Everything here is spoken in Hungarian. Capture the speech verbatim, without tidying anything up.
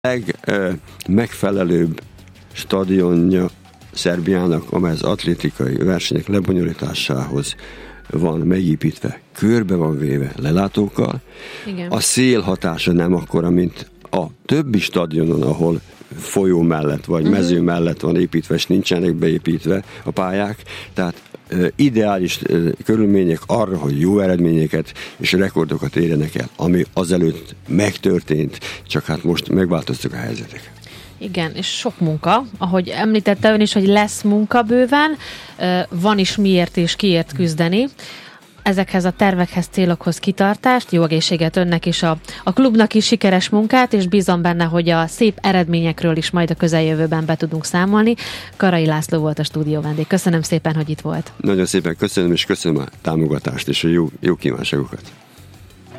legmegfelelőbb stadionja Szerbiának, amely az atlétikai versenyek lebonyolításához van megépítve, körbe van véve lelátókkal. Igen. A szél hatása nem akkora, mint a többi stadionon, ahol folyó mellett vagy uh-huh. mező mellett van építve, és nincsenek beépítve a pályák. Tehát uh, ideális uh, körülmények arra, hogy jó eredményeket és rekordokat érjenek el, ami azelőtt megtörtént, csak hát most megváltoztak a helyzetek. Igen, és sok munka, ahogy említette ön is, hogy lesz munka bőven, van is miért és kiért küzdeni. Ezekhez a tervekhez, célokhoz kitartást, jó egészséget önnek is, a, a klubnak is sikeres munkát, és bízom benne, hogy a szép eredményekről is majd a közeljövőben be tudunk számolni. Karai László volt a stúdió vendég. Köszönöm szépen, hogy itt volt. Nagyon szépen köszönöm, és köszönöm a támogatást és a jó, jó kívánságokat.